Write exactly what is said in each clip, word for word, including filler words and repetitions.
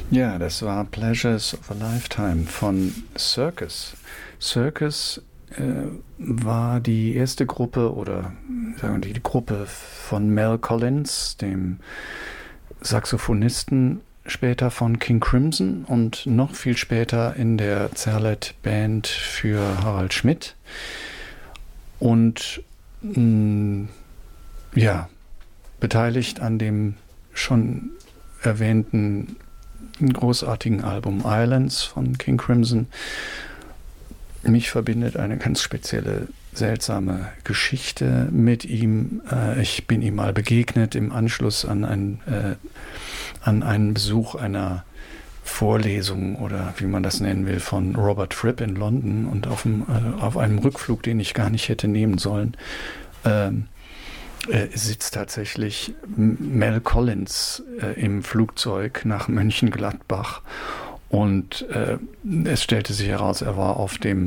Ja, das war Pleasures of a Lifetime von Circus. Circus äh, war die erste Gruppe oder sagen wir die Gruppe von Mel Collins, dem Saxophonisten später von King Crimson und noch viel später in der Zerlett Band für Harald Schmidt. Und mh, ja, beteiligt an dem schon erwähnten großartigen Album Islands von King Crimson. Mich verbindet eine ganz spezielle, seltsame Geschichte mit ihm. Äh, ich bin ihm mal begegnet im Anschluss an, ein, äh, an einen Besuch einer Vorlesung oder wie man das nennen will, von Robert Fripp in London und auf, dem, äh, auf einem Rückflug, den ich gar nicht hätte nehmen sollen, ähm, äh, sitzt tatsächlich Mel Collins äh, im Flugzeug nach Mönchengladbach. Und äh, es stellte sich heraus, er war auf dem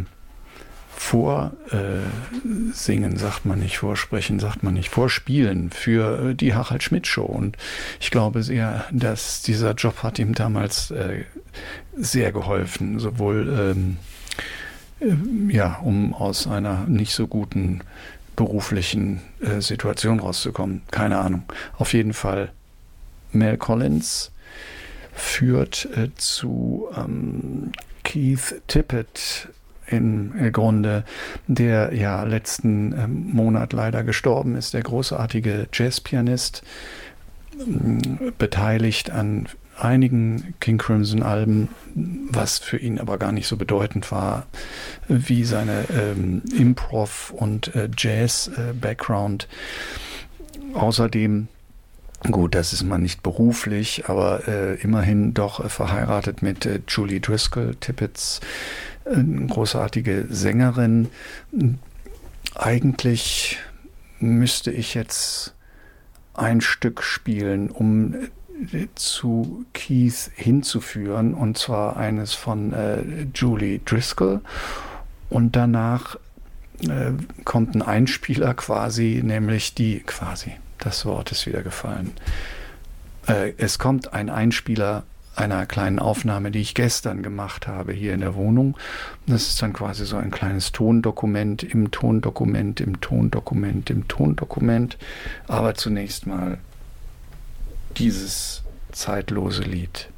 Vorsingen, äh, sagt man nicht, Vorsprechen, sagt man nicht, Vorspielen für äh, die Harald Schmidt Show. Und ich glaube sehr, dass dieser Job hat ihm damals äh, sehr geholfen, sowohl ähm, äh, ja, um aus einer nicht so guten beruflichen äh, Situation rauszukommen. Keine Ahnung. Auf jeden Fall Mel Collins führt äh, zu ähm, Keith Tippett im Grunde, der ja letzten ähm, Monat leider gestorben ist, der großartige Jazzpianist, äh, beteiligt an einigen King Crimson Alben, was für ihn aber gar nicht so bedeutend war, wie seine ähm, Improv- und äh, Jazz-Background. Äh, Außerdem gut, das ist man nicht beruflich, aber äh, immerhin doch äh, verheiratet mit äh, Julie Driscoll, Tippetts äh, großartige Sängerin. Eigentlich müsste ich jetzt ein Stück spielen, um äh, zu Keith hinzuführen, und zwar eines von äh, Julie Driscoll. Und danach äh, kommt ein Einspieler quasi, nämlich die quasi. Das Wort ist wieder gefallen. Äh, es kommt ein Einspieler einer kleinen Aufnahme, die ich gestern gemacht habe hier in der Wohnung. Das ist dann quasi so ein kleines Tondokument im Tondokument, im Tondokument, im Tondokument. Aber zunächst mal dieses zeitlose Lied.